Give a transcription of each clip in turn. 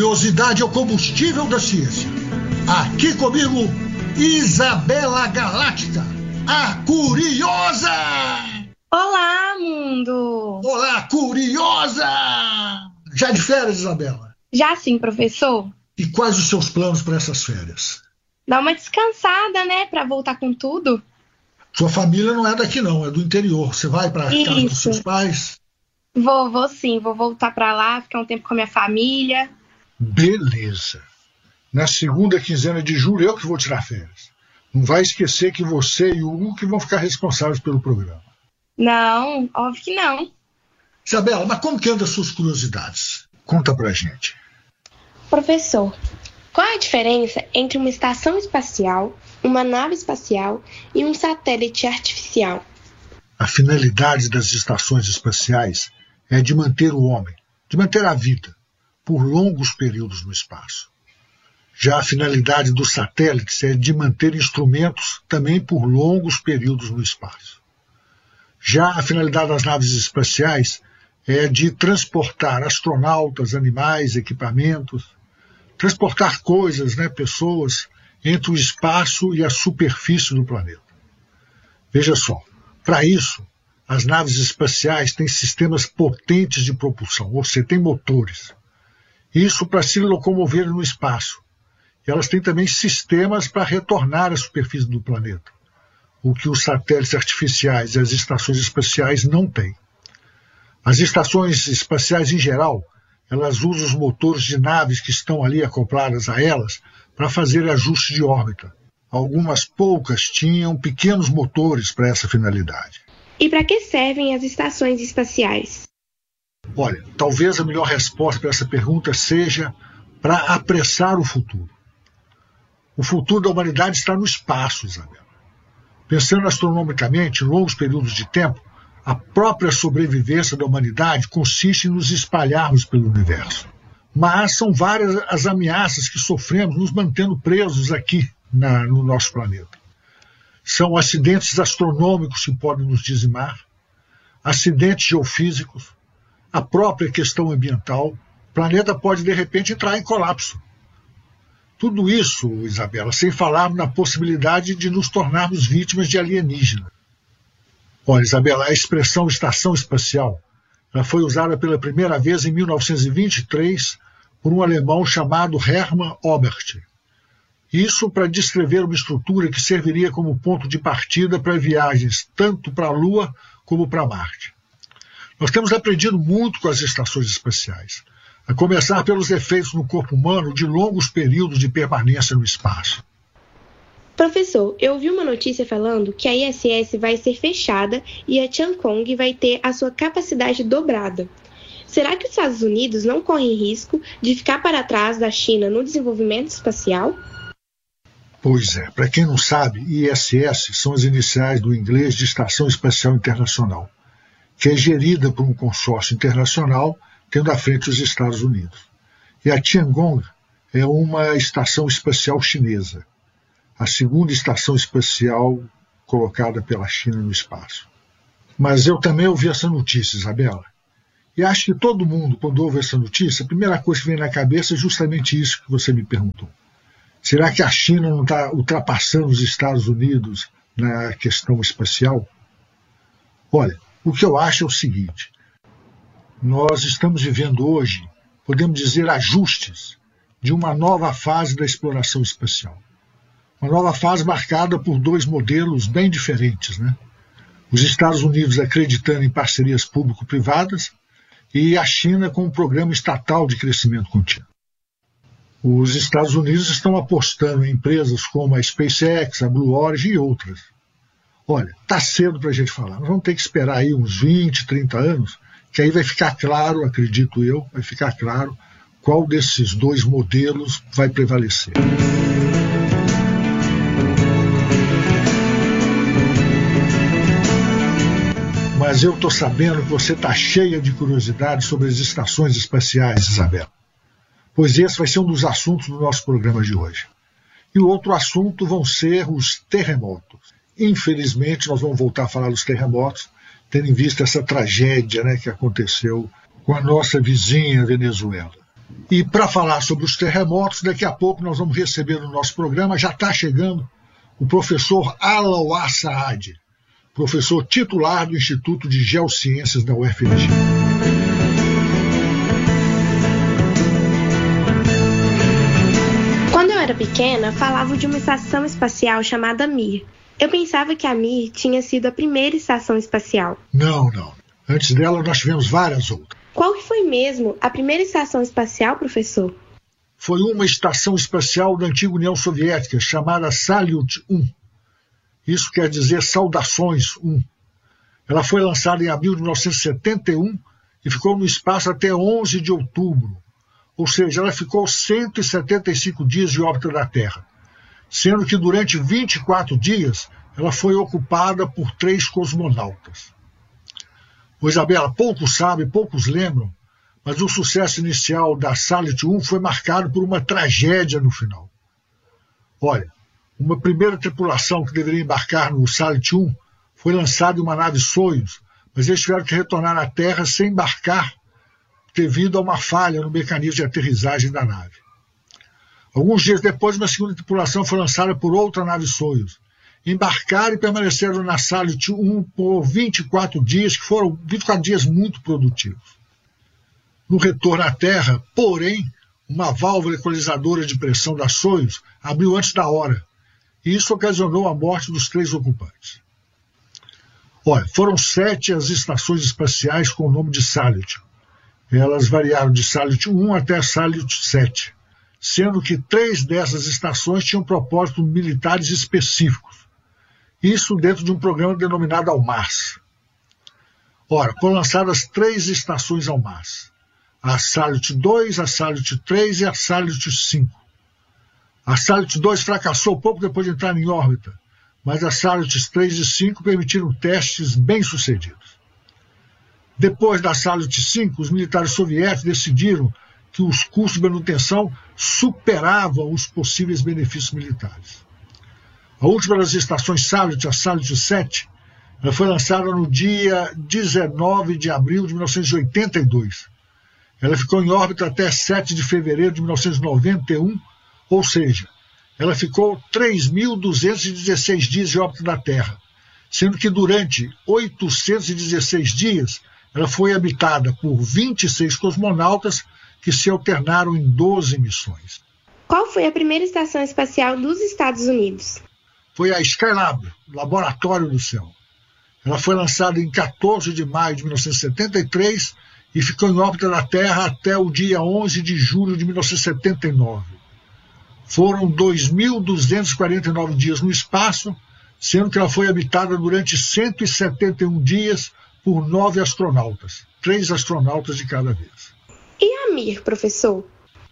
Curiosidade é o combustível da ciência. Aqui comigo, Isabela Galáctica, a curiosa! Olá, mundo! Olá, curiosa! Já de férias, Isabela? Já sim, professor. E quais os seus planos para essas férias? Dá uma descansada, né, para voltar com tudo. Sua família não é daqui não, é do interior. Você vai para a casa dos seus pais? Vou sim, vou voltar para lá, ficar um tempo com a minha família. Beleza. Na segunda quinzena de julho eu que vou tirar férias. Não vai esquecer que você e o Hugo que vão ficar responsáveis pelo programa. Não, óbvio que não. Isabela, mas como que andam as suas curiosidades? Conta pra gente. Professor, qual é a diferença entre uma estação espacial, uma nave espacial e um satélite artificial? A finalidade das estações espaciais é de manter o homem, de manter a vida, por longos períodos no espaço. Já a finalidade dos satélites é de manter instrumentos também por longos períodos no espaço. Já a finalidade das naves espaciais é de transportar astronautas, animais, equipamentos, transportar coisas, pessoas, entre o espaço e a superfície do planeta. Veja só, para isso, as naves espaciais têm sistemas potentes de propulsão, ou seja, têm motores. Isso para se locomover no espaço. E elas têm também sistemas para retornar à superfície do planeta, o que os satélites artificiais e as estações espaciais não têm. As estações espaciais, em geral, elas usam os motores de naves que estão ali acopladas a elas para fazer ajuste de órbita. Algumas poucas tinham pequenos motores para essa finalidade. E para que servem as estações espaciais? Olha, talvez a melhor resposta para essa pergunta seja para apressar o futuro. O futuro da humanidade está no espaço, Isabela. Pensando astronomicamente, em longos períodos de tempo, a própria sobrevivência da humanidade consiste em nos espalharmos pelo universo. Mas são várias as ameaças que sofremos nos mantendo presos aqui no nosso planeta. São acidentes astronômicos que podem nos dizimar, acidentes geofísicos, a própria questão ambiental. O planeta pode, de repente, entrar em colapso. Tudo isso, Isabela, sem falar na possibilidade de nos tornarmos vítimas de alienígenas. Olha, Isabela, a expressão estação espacial ela foi usada pela primeira vez em 1923 por um alemão chamado Hermann Oberth. Isso para descrever uma estrutura que serviria como ponto de partida para viagens tanto para a Lua como para Marte. Nós temos aprendido muito com as estações espaciais, a começar pelos efeitos no corpo humano de longos períodos de permanência no espaço. Professor, eu ouvi uma notícia falando que a ISS vai ser fechada e a Tiangong vai ter a sua capacidade dobrada. Será que os Estados Unidos não correm risco de ficar para trás da China no desenvolvimento espacial? Pois é, para quem não sabe, ISS são as iniciais do inglês de Estação Espacial Internacional, que é gerida por um consórcio internacional tendo à frente os Estados Unidos. E a Tiangong é uma estação espacial chinesa, a segunda estação espacial colocada pela China no espaço. Mas eu também ouvi essa notícia, Isabela, e acho que todo mundo, quando ouve essa notícia, a primeira coisa que vem na cabeça é justamente isso que você me perguntou. Será que a China não está ultrapassando os Estados Unidos na questão espacial? Olha, o que eu acho é o seguinte: nós estamos vivendo hoje, podemos dizer, ajustes de uma nova fase da exploração espacial. Uma nova fase marcada por dois modelos bem diferentes, Os Estados Unidos acreditando em parcerias público-privadas e a China com um programa estatal de crescimento contínuo. Os Estados Unidos estão apostando em empresas como a SpaceX, a Blue Origin e outras. Olha, está cedo para a gente falar. Nós vamos ter que esperar aí uns 20, 30 anos, que aí vai ficar claro, acredito eu, vai ficar claro qual desses dois modelos vai prevalecer. Mas eu estou sabendo que você está cheia de curiosidades sobre as estações espaciais, Isabela. Pois esse vai ser um dos assuntos do nosso programa de hoje. E o outro assunto vão ser os terremotos. Infelizmente, nós vamos voltar a falar dos terremotos, tendo em vista essa tragédia que aconteceu com a nossa vizinha Venezuela. E para falar sobre os terremotos, daqui a pouco nós vamos receber no nosso programa, já está chegando, o professor Alauá Saad, professor titular do Instituto de Geociências da UFMG. Quando eu era pequena, falavam de uma estação espacial chamada Mir. Eu pensava que a Mir tinha sido a primeira estação espacial. Não. Antes dela nós tivemos várias outras. Qual que foi mesmo a primeira estação espacial, professor? Foi uma estação espacial da antiga União Soviética, chamada Salyut 1. Isso quer dizer Saudações 1. Ela foi lançada em abril de 1971 e ficou no espaço até 11 de outubro. Ou seja, ela ficou 175 dias de órbita da Terra, sendo que durante 24 dias ela foi ocupada por 3 cosmonautas. Isabela, poucos sabem, poucos lembram, mas o sucesso inicial da Salyut 1 foi marcado por uma tragédia no final. Olha, uma primeira tripulação que deveria embarcar no Salyut 1 foi lançada em uma nave Soyuz, mas eles tiveram que retornar à Terra sem embarcar devido a uma falha no mecanismo de aterrissagem da nave. Alguns dias depois, uma segunda tripulação foi lançada por outra nave Soyuz. Embarcaram e permaneceram na Salyut 1 por 24 dias, que foram 24 dias muito produtivos. No retorno à Terra, porém, uma válvula equalizadora de pressão da Soyuz abriu antes da hora, e isso ocasionou a morte dos 3 ocupantes. Olha, foram 7 as estações espaciais com o nome de Salyut. Elas variaram de Salyut 1 até Salyut 7, sendo que 3 dessas estações tinham propósitos militares específicos. Isso dentro de um programa denominado Almaz. Ora, foram lançadas 3 estações Almaz. A Salyut 2, a Salyut 3 e a Salyut 5. A Salyut 2 fracassou pouco depois de entrar em órbita, mas as Salyut 3 e 5 permitiram testes bem-sucedidos. Depois da Salyut 5, os militares soviéticos decidiram que os custos de manutenção superavam os possíveis benefícios militares. A última das estações Salyut, a Salyut 7, ela foi lançada no dia 19 de abril de 1982. Ela ficou em órbita até 7 de fevereiro de 1991, ou seja, ela ficou 3.216 dias de órbita da Terra, sendo que durante 816 dias ela foi habitada por 26 cosmonautas que se alternaram em 12 missões. Qual foi a primeira estação espacial dos Estados Unidos? Foi a Skylab, Laboratório do Céu. Ela foi lançada em 14 de maio de 1973 e ficou em órbita da Terra até o dia 11 de julho de 1979. Foram 2.249 dias no espaço, sendo que ela foi habitada durante 171 dias por 9 astronautas, 3 astronautas de cada vez. E a Mir, professor?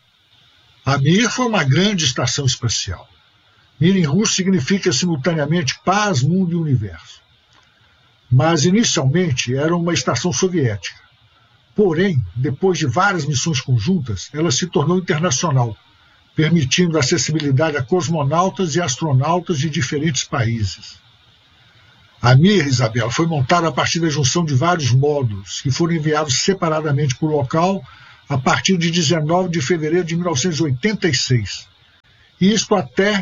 A Mir foi uma grande estação espacial. Mir em russo significa simultaneamente paz, mundo e universo. Mas inicialmente era uma estação soviética. Porém, depois de várias missões conjuntas, ela se tornou internacional, permitindo acessibilidade a cosmonautas e astronautas de diferentes países. A Mir, Isabela, foi montada a partir da junção de vários módulos que foram enviados separadamente para o local a partir de 19 de fevereiro de 1986. E isso até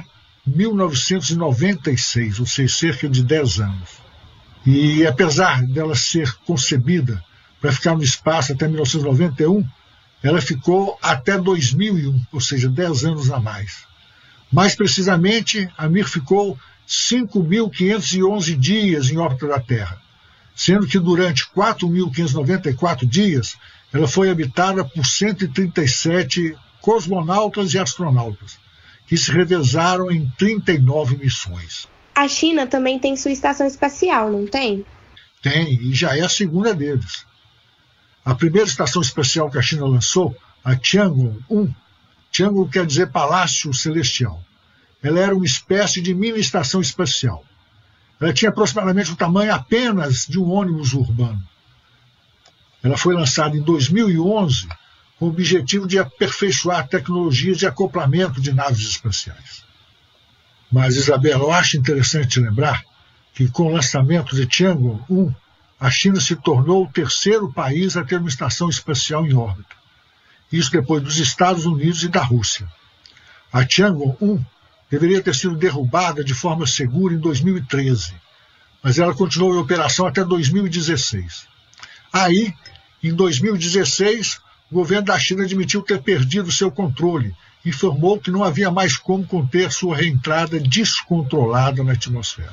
1996, ou seja, cerca de 10 anos. E apesar dela ser concebida para ficar no espaço até 1991, ela ficou até 2001, ou seja, 10 anos a mais. Mais precisamente, a Mir ficou 5.511 dias em órbita da Terra, sendo que durante 4.594 dias ela foi habitada por 137 cosmonautas e astronautas, que se revezaram em 39 missões. A China também tem sua estação espacial, não tem? Tem, e já é a segunda deles. A primeira estação espacial que a China lançou, a Tiangong-1, Tiangong quer dizer Palácio Celestial. Ela era uma espécie de mini estação espacial. Ela tinha aproximadamente o tamanho apenas de um ônibus urbano. Ela foi lançada em 2011 com o objetivo de aperfeiçoar tecnologias de acoplamento de naves espaciais. Mas, Isabela, eu acho interessante lembrar que com o lançamento de Tiangong-1, a China se tornou o terceiro país a ter uma estação espacial em órbita. isso depois dos Estados Unidos e da Rússia. A Tiangong-1 deveria ter sido derrubada de forma segura em 2013, mas ela continuou em operação até 2016. Aí, em 2016, o governo da China admitiu ter perdido seu controle e informou que não havia mais como conter sua reentrada descontrolada na atmosfera.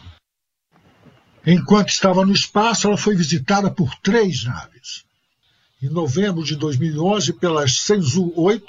Enquanto estava no espaço, ela foi visitada por 3 naves. Em novembro de 2011, pela Shenzhou 8,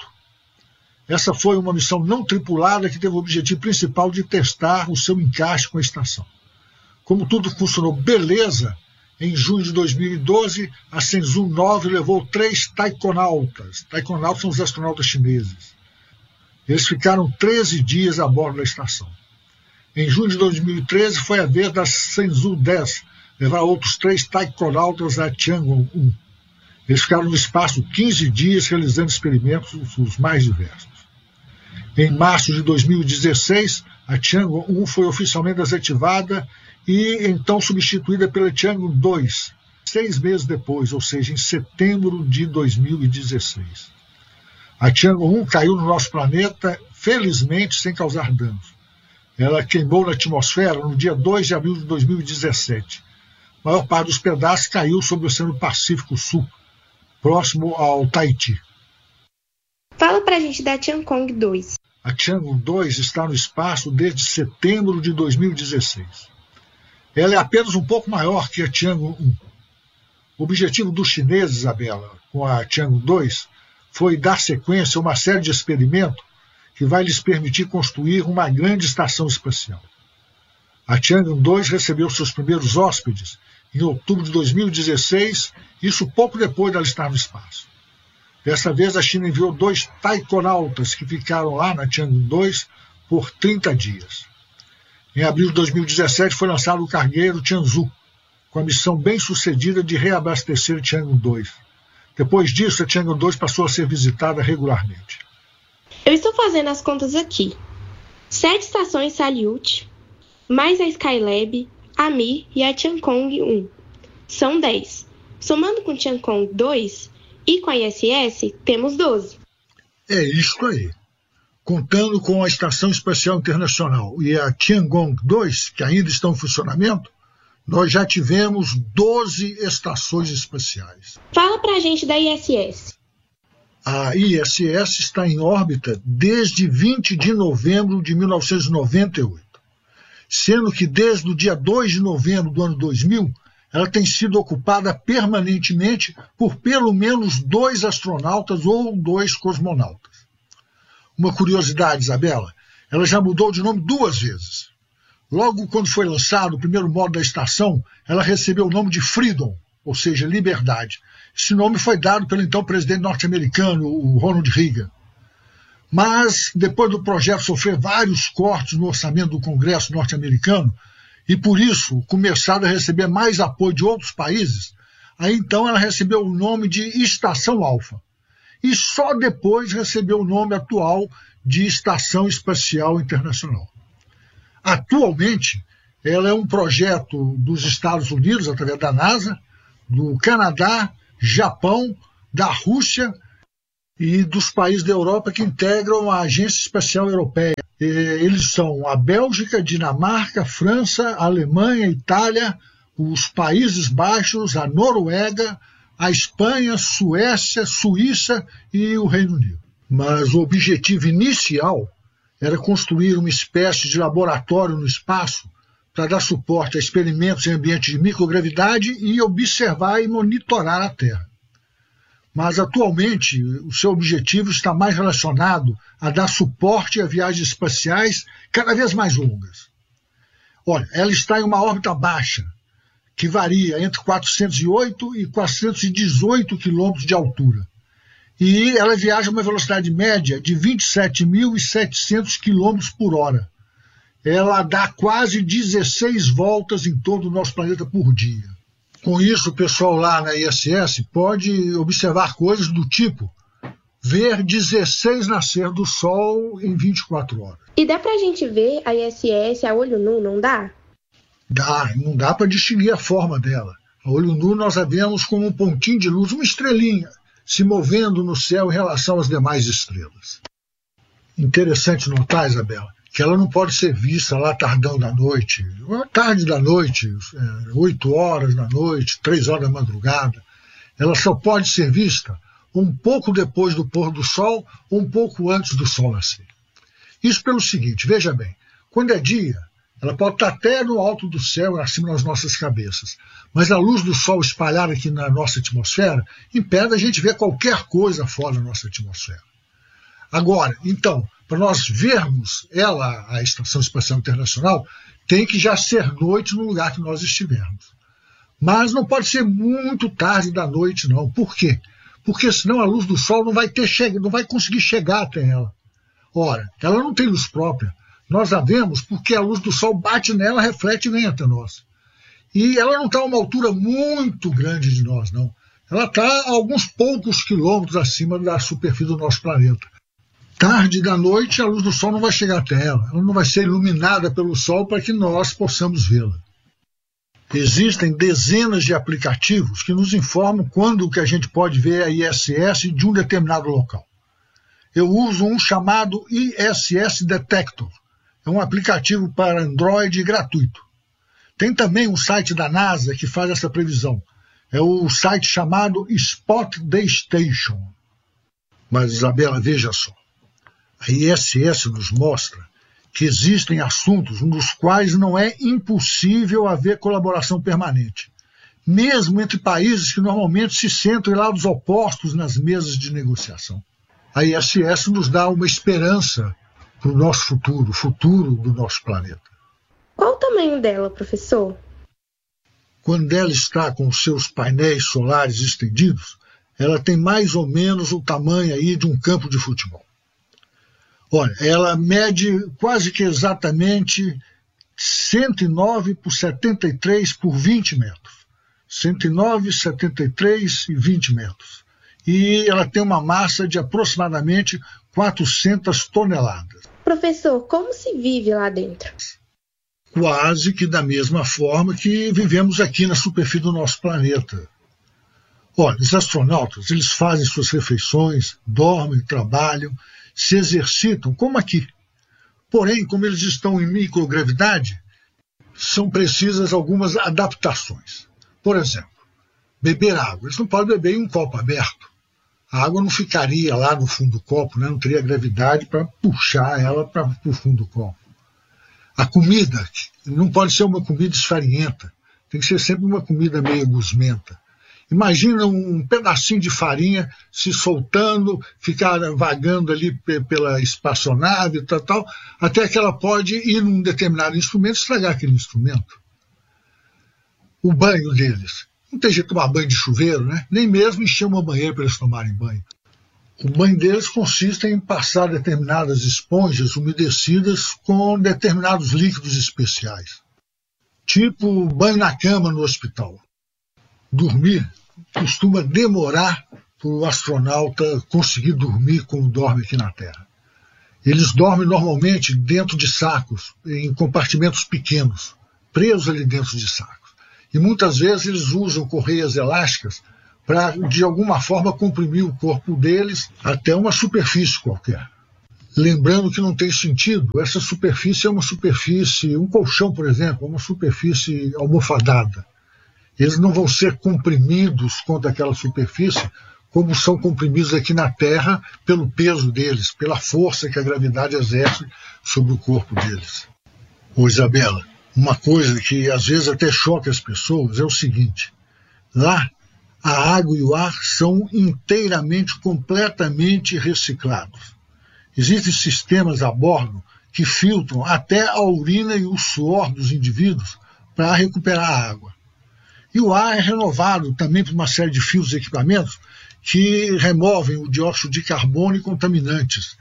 essa foi uma missão não tripulada que teve o objetivo principal de testar o seu encaixe com a estação. Como tudo funcionou beleza, em junho de 2012, a Shenzhou 9 levou 3 taikonautas. Taikonautas são os astronautas chineses. Eles ficaram 13 dias a bordo da estação. Em junho de 2013, foi a vez da Shenzhou 10 levar outros 3 taikonautas da Tiangong-1. Eles ficaram no espaço 15 dias realizando experimentos os mais diversos. Em março de 2016, a Tiangong-1 foi oficialmente desativada e então substituída pela Tiangong 2, 6 meses depois, ou seja, em setembro de 2016. A Tiangong-1 caiu no nosso planeta, felizmente, sem causar danos. Ela queimou na atmosfera no dia 2 de abril de 2017. A maior parte dos pedaços caiu sobre o Oceano Pacífico Sul, próximo ao Tahiti. Fala pra gente da Tiangong 2. A Tiangong 2 está no espaço desde setembro de 2016. Ela é apenas um pouco maior que a Tiangong 1. O objetivo dos chineses, Isabela, com a Tiangong 2, foi dar sequência a uma série de experimentos que vai lhes permitir construir uma grande estação espacial. A Tiangong 2 recebeu seus primeiros hóspedes em outubro de 2016, isso pouco depois dela estar no espaço. Dessa vez, a China enviou 2 taikonautas que ficaram lá na Tiangong 2 por 30 dias. Em abril de 2017 foi lançado o cargueiro Tianzhou, com a missão bem-sucedida de reabastecer a Tiangong 2. Depois disso, a Tiangong 2 passou a ser visitada regularmente. Eu estou fazendo as contas aqui. 7 estações Salyut, mais a Skylab, a Mir e a Tiangong 1. São 10. Somando com Tiangong 2 e com a ISS, temos 12. É isso aí. Contando com a Estação Espacial Internacional e a Tiangong 2, que ainda estão em funcionamento, nós já tivemos 12 estações espaciais. Fala pra gente da ISS. A ISS está em órbita desde 20 de novembro de 1998, sendo que desde o dia 2 de novembro do ano 2000, ela tem sido ocupada permanentemente por pelo menos 2 astronautas ou 2 cosmonautas. Uma curiosidade, Isabela, ela já mudou de nome 2 vezes. Logo quando foi lançado o primeiro módulo da estação, ela recebeu o nome de Freedom, ou seja, liberdade. Esse nome foi dado pelo então presidente norte-americano, o Ronald Reagan. Mas, depois do projeto sofrer vários cortes no orçamento do Congresso norte-americano, e por isso começado a receber mais apoio de outros países, aí então ela recebeu o nome de Estação Alfa. E só depois recebeu o nome atual de Estação Espacial Internacional. Atualmente, ela é um projeto dos Estados Unidos, através da NASA, do Canadá, Japão, da Rússia e dos países da Europa que integram a Agência Espacial Europeia. Eles são a Bélgica, Dinamarca, França, Alemanha, Itália, os Países Baixos, a Noruega, a Espanha, Suécia, Suíça e o Reino Unido. Mas o objetivo inicial era construir uma espécie de laboratório no espaço para dar suporte a experimentos em ambiente de microgravidade e observar e monitorar a Terra. Mas, atualmente, o seu objetivo está mais relacionado a dar suporte a viagens espaciais cada vez mais longas. Olha, ela está em uma órbita baixa, que varia entre 408 e 418 quilômetros de altura. E ela viaja a uma velocidade média de 27.700 quilômetros por hora. Ela dá quase 16 voltas em torno do nosso planeta por dia. Com isso, o pessoal lá na ISS pode observar coisas do tipo ver 16 nascer do Sol em 24 horas. E dá pra gente ver a ISS a olho nu, não dá? Dá, não dá para distinguir a forma dela. A olho nu nós a vemos como um pontinho de luz, uma estrelinha. se movendo no céu em relação às demais estrelas. Interessante notar, Isabela, que ela não pode ser vista lá tardão da noite, tarde da noite, 8 horas da noite, 3 horas da madrugada. Ela só pode ser vista um pouco depois do pôr do sol ou um pouco antes do sol nascer. Isso pelo seguinte, veja bem, quando é dia, ela pode estar até no alto do céu, acima das nossas cabeças, mas a luz do sol espalhada aqui na nossa atmosfera impede a gente ver qualquer coisa fora da nossa atmosfera. Agora, então, para nós vermos ela, a Estação Espacial Internacional, tem que já ser noite no lugar que nós estivermos. Mas não pode ser muito tarde da noite, não. Por quê? Porque senão a luz do sol não vai conseguir chegar até ela. Ora, ela não tem luz própria. Nós a vemos porque a luz do sol bate nela, reflete e vem até nós. E ela não está a uma altura muito grande de nós, não. Ela está a alguns poucos quilômetros acima da superfície do nosso planeta. Tarde da noite, a luz do sol não vai chegar até ela. Ela não vai ser iluminada pelo sol para que nós possamos vê-la. Existem dezenas de aplicativos que nos informam quando que a gente pode ver a ISS de um determinado local. Eu uso um chamado ISS Detector. É um aplicativo para Android gratuito. Tem também um site da NASA que faz essa previsão. É o site chamado Spot the Station. Mas, Isabela, veja só. A ISS nos mostra que existem assuntos nos quais não é impossível haver colaboração permanente, mesmo entre países que normalmente se sentam em lados opostos nas mesas de negociação. A ISS nos dá uma esperança para o nosso futuro, o futuro do nosso planeta. Qual o tamanho dela, professor? Quando ela está com os seus painéis solares estendidos, ela tem mais ou menos o tamanho aí de um campo de futebol. Olha, ela mede quase que exatamente 109 por 73 por 20 metros. 109, 73 e 20 metros. E ela tem uma massa de aproximadamente 400 toneladas. Professor, como se vive lá dentro? Quase que da mesma forma que vivemos aqui na superfície do nosso planeta. Olha, os astronautas, eles fazem suas refeições, dormem, trabalham, se exercitam, como aqui. Porém, como eles estão em microgravidade, são precisas algumas adaptações. Por exemplo, beber água. Eles não podem beber em um copo aberto. A água não ficaria lá no fundo do copo, né? Não teria gravidade para puxar ela para o fundo do copo. A comida não pode ser uma comida esfarinhenta. Tem que ser sempre uma comida meio gosmenta. Imagina um pedacinho de farinha se soltando, ficar vagando ali pela espaçonave e tal, até que ela pode ir num determinado instrumento e estragar aquele instrumento. O banho deles. Não tem jeito de tomar banho de chuveiro, né? Nem mesmo encher uma banheira para eles tomarem banho. O banho deles consiste em passar determinadas esponjas umedecidas com determinados líquidos especiais. Tipo banho na cama no hospital. Dormir costuma demorar para o astronauta conseguir dormir como dorme aqui na Terra. Eles dormem normalmente dentro de sacos, em compartimentos pequenos, presos ali dentro de sacos. E muitas vezes eles usam correias elásticas para, de alguma forma, comprimir o corpo deles até uma superfície qualquer. Lembrando que não tem sentido, essa superfície é uma superfície, um colchão, por exemplo, é uma superfície almofadada. Eles não vão ser comprimidos contra aquela superfície como são comprimidos aqui na Terra pelo peso deles, pela força que a gravidade exerce sobre o corpo deles. Ô Isabela, uma coisa que às vezes até choca as pessoas é o seguinte: lá a água e o ar são inteiramente, completamente reciclados. Existem sistemas a bordo que filtram até a urina e o suor dos indivíduos para recuperar a água. E o ar é renovado também por uma série de fios e equipamentos que removem o dióxido de carbono e contaminantes.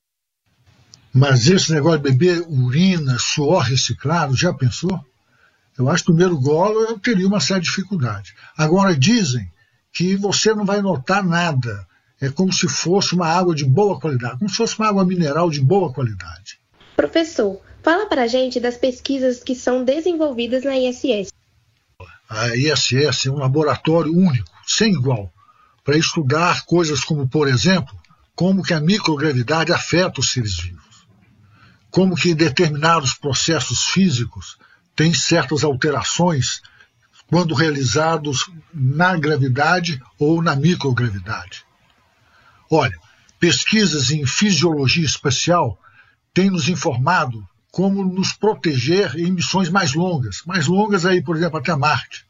Mas esse negócio de beber urina, suor reciclado, já pensou? Eu acho que no primeiro golo eu teria uma séria dificuldade. Agora dizem que você não vai notar nada. É como se fosse uma água de boa qualidade, como se fosse uma água mineral de boa qualidade. Professor, fala para a gente das pesquisas que são desenvolvidas na ISS. A ISS é um laboratório único, sem igual, para estudar coisas como, por exemplo, como que a microgravidade afeta os seres vivos, como que determinados processos físicos têm certas alterações quando realizados na gravidade ou na microgravidade. Olha, pesquisas em fisiologia espacial têm nos informado como nos proteger em missões mais longas aí, por exemplo, até Marte.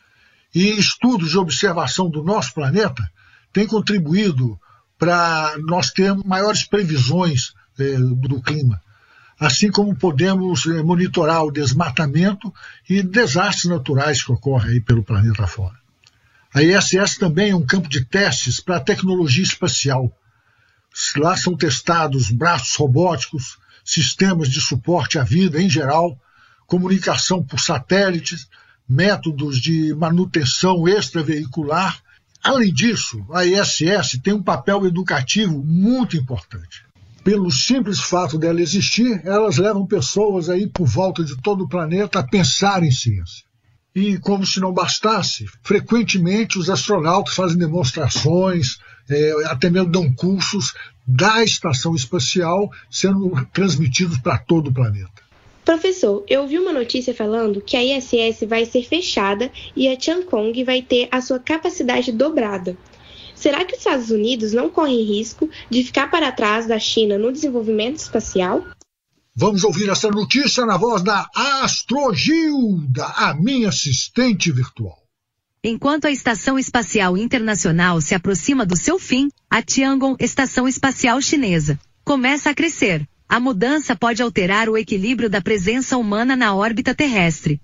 E estudos de observação do nosso planeta têm contribuído para nós termos maiores previsões do clima, assim como podemos monitorar o desmatamento e desastres naturais que ocorrem aí pelo planeta fora. A ISS também é um campo de testes para a tecnologia espacial. Lá são testados braços robóticos, sistemas de suporte à vida em geral, comunicação por satélites, métodos de manutenção extraveicular. Além disso, a ISS tem um papel educativo muito importante. Pelo simples fato dela existir, elas levam pessoas aí por volta de todo o planeta a pensar em ciência. E, como se não bastasse, frequentemente os astronautas fazem demonstrações, até mesmo dão cursos da estação espacial sendo transmitidos para todo o planeta. Professor, eu vi uma notícia falando que a ISS vai ser fechada e a Tiangong vai ter a sua capacidade dobrada. Será que os Estados Unidos não correm risco de ficar para trás da China no desenvolvimento espacial? Vamos ouvir essa notícia na voz da Astrogilda, a minha assistente virtual. Enquanto a Estação Espacial Internacional se aproxima do seu fim, a Tiangong, Estação Espacial Chinesa, começa a crescer. A mudança pode alterar o equilíbrio da presença humana na órbita terrestre.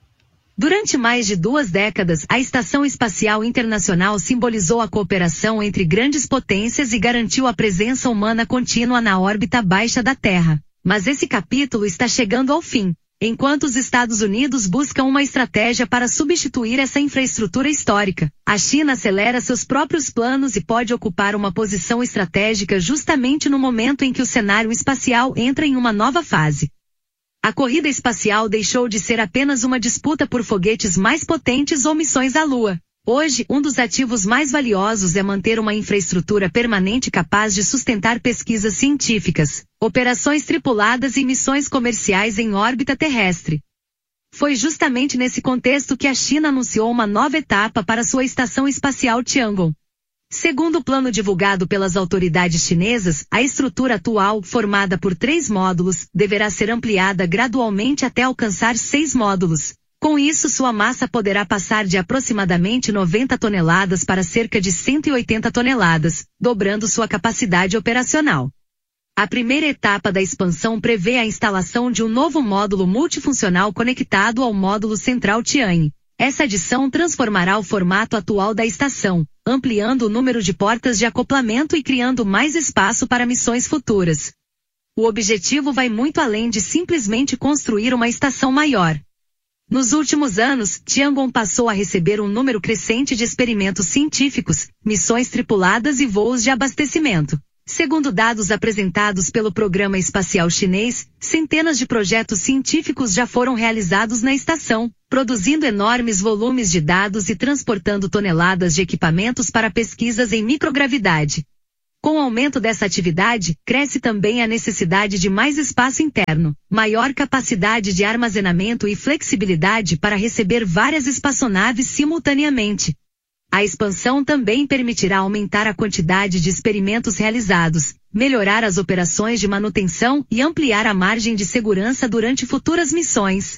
Durante mais de 2 décadas, a Estação Espacial Internacional simbolizou a cooperação entre grandes potências e garantiu a presença humana contínua na órbita baixa da Terra. Mas esse capítulo está chegando ao fim, enquanto os Estados Unidos buscam uma estratégia para substituir essa infraestrutura histórica. A China acelera seus próprios planos e pode ocupar uma posição estratégica justamente no momento em que o cenário espacial entra em uma nova fase. A corrida espacial deixou de ser apenas uma disputa por foguetes mais potentes ou missões à Lua. Hoje, um dos ativos mais valiosos é manter uma infraestrutura permanente capaz de sustentar pesquisas científicas, operações tripuladas e missões comerciais em órbita terrestre. Foi justamente nesse contexto que a China anunciou uma nova etapa para sua estação espacial Tiangong. Segundo o plano divulgado pelas autoridades chinesas, a estrutura atual, formada por 3 módulos, deverá ser ampliada gradualmente até alcançar 6 módulos. Com isso, sua massa poderá passar de aproximadamente 90 toneladas para cerca de 180 toneladas, dobrando sua capacidade operacional. A primeira etapa da expansão prevê a instalação de um novo módulo multifuncional conectado ao módulo central Tianhe. Essa adição transformará o formato atual da estação, ampliando o número de portas de acoplamento e criando mais espaço para missões futuras. O objetivo vai muito além de simplesmente construir uma estação maior. Nos últimos anos, Tiangong passou a receber um número crescente de experimentos científicos, missões tripuladas e voos de abastecimento. Segundo dados apresentados pelo Programa Espacial Chinês, centenas de projetos científicos já foram realizados na estação, produzindo enormes volumes de dados e transportando toneladas de equipamentos para pesquisas em microgravidade. Com o aumento dessa atividade, cresce também a necessidade de mais espaço interno, maior capacidade de armazenamento e flexibilidade para receber várias espaçonaves simultaneamente. A expansão também permitirá aumentar a quantidade de experimentos realizados, melhorar as operações de manutenção e ampliar a margem de segurança durante futuras missões.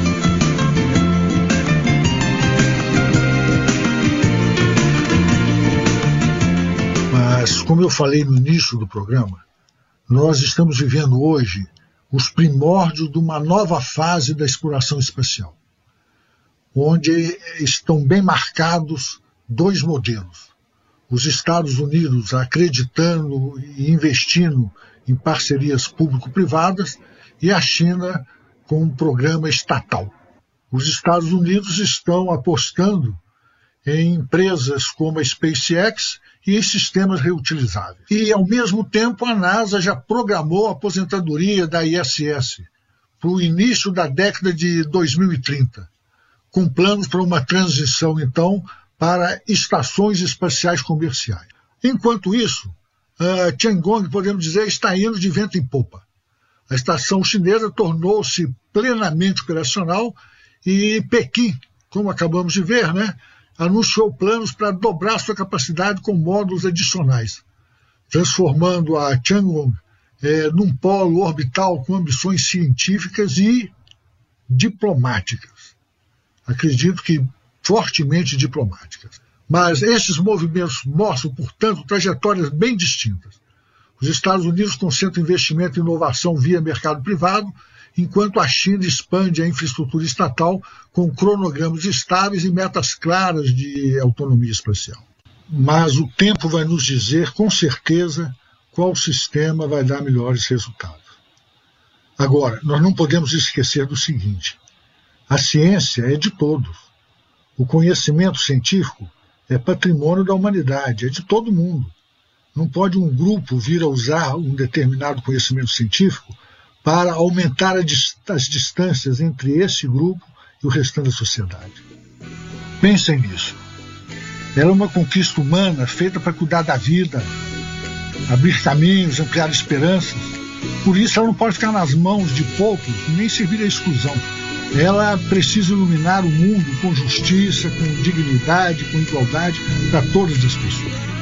Mas, como eu falei no início do programa, nós estamos vivendo hoje os primórdios de uma nova fase da exploração espacial, onde estão bem marcados 2 modelos. Os Estados Unidos acreditando e investindo em parcerias público-privadas e a China com um programa estatal. Os Estados Unidos estão apostando em empresas como a SpaceX e em sistemas reutilizáveis. E, ao mesmo tempo, a NASA já programou a aposentadoria da ISS para o início da década de 2030, com planos para uma transição, então, para estações espaciais comerciais. Enquanto isso, Tiangong, podemos dizer, está indo de vento em popa. A estação chinesa tornou-se plenamente operacional e Pequim, como acabamos de ver, anunciou planos para dobrar sua capacidade com módulos adicionais, transformando a Tiangong num polo orbital com ambições científicas e diplomáticas. Acredito que fortemente diplomáticas. Mas esses movimentos mostram, portanto, trajetórias bem distintas. Os Estados Unidos concentram investimento em inovação via mercado privado, enquanto a China expande a infraestrutura estatal com cronogramas estáveis e metas claras de autonomia espacial. Mas o tempo vai nos dizer, com certeza, qual sistema vai dar melhores resultados. Agora, nós não podemos esquecer do seguinte: a ciência é de todos. O conhecimento científico é patrimônio da humanidade, é de todo mundo. Não pode um grupo vir a usar um determinado conhecimento científico para aumentar as distâncias entre esse grupo e o restante da sociedade. Pensem nisso. Ela é uma conquista humana feita para cuidar da vida, abrir caminhos, ampliar esperanças. Por isso ela não pode ficar nas mãos de poucos, nem servir à exclusão. Ela precisa iluminar o mundo com justiça, com dignidade, com igualdade para todas as pessoas.